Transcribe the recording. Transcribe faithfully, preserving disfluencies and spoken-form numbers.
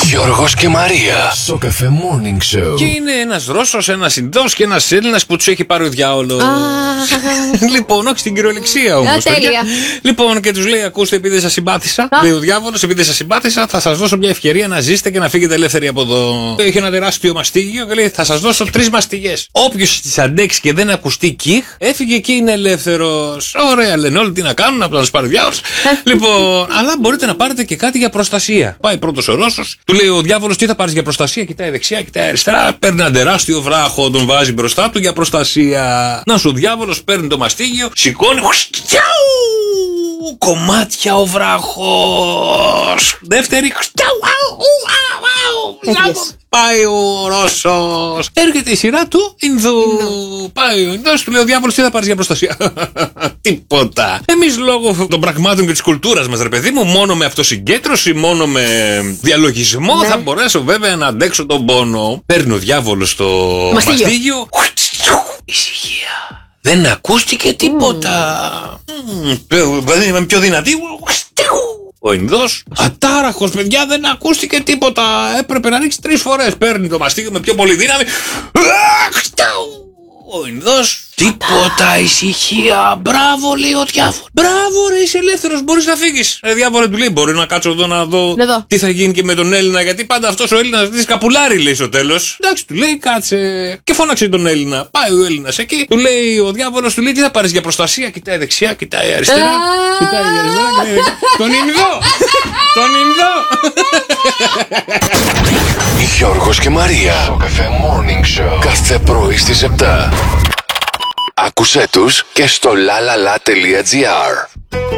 Γιώργος και Μαρία. Σοκαφέ Morning Show. Και είναι ένας Ρώσος, ένας Ινδός και ένας Έλληνας που τους έχει πάρει ο διάολος. Λοιπόν, όχι στην κυριολεξία όμως. Λοιπόν, και τους λέει: ακούστε, επειδή σας συμπάθησα, λέει ο διάβολος, επειδή σας συμπάθησα, θα σας δώσω μια ευκαιρία να ζήσετε και να φύγετε ελεύθεροι από εδώ. Έχει ένα τεράστιο μαστίγιο και λέει: θα σας δώσω τρεις μαστιγές. Όποιος τις αντέξει και δεν ακουστεί κιχ, έφυγε και είναι ελεύθερος. Ωραία, λένε όλοι, τι να κάνουν, απλά να τους πάρει ο διάβολος. Λοιπόν, αλλά μπορείτε να πάρετε και κάτι για προστασία. Πάει πρώτος ο Ρώσος, του λέει ο διάβολος: τι θα πάρεις για προστασία? Κοιτάει δεξιά, κοιτάει αριστερά, παίρνει ένα τεράστιο βράχο, τον βάζει μπροστά του για προστασία. Να σου ο διάβολος παίρνει το μαστίγιο, σηκώνει. Κομμάτια ο βράχος. Δεύτερη. Πάει ο Ρώσος. Έρχεται η σειρά του Ινδού. Πάει ο Ινδός, του λέει ο διάβολος: τι θα πάρεις για προστασία? Τίποτα. Εμείς λόγω των πραγμάτων και της κουλτούρας μας, ρε παιδί μου, μόνο με αυτοσυγκέντρωση, μόνο με διαλογισμό ναι. θα μπορέσω βέβαια να αντέξω τον πόνο. Παίρνει ο διάβολος το μαστίγιο. μαστίγιο. Ησυχία. Δεν ακούστηκε τίποτα. Δηλαδή είμαι πιο δυνατή. Ο Ινδός, ατάραχος, παιδιά, δεν ακούστηκε τίποτα. Έπρεπε να ρίξει τρεις φορές. Παίρνει το μαστίγιο με πιο πολύ δύναμη. Ο Ινδός, τίποτα, ησυχία. Μπράβο, λέει ο διάβολος. Μπράβο, ρε, είσαι ελεύθερος, μπορείς να φύγεις. Ρε, διάβολε, του λέει: μπορεί να κάτσω εδώ να δω εδώ. Τι θα γίνει και με τον Έλληνα, γιατί πάντα αυτός ο Έλληνας της καπουλάρει, λέει στο τέλος. Εντάξει, του λέει: κάτσε. Και φώναξε τον Έλληνα. Πάει ο Έλληνας εκεί, του λέει ο διάβολος, του λέει: τι θα πάρεις για προστασία? Κοιτάει δεξιά, κοιτάει αριστερά. Κοιτάει αριστερά. Τον Ινδό! Τον Ινδό! Γιώργος και Μαρία. Σοκαφέ Morning Show. Κάθε πρωί στις επτά. Άκουσέ τους και στο λαλαλα τελεία τζι άρ.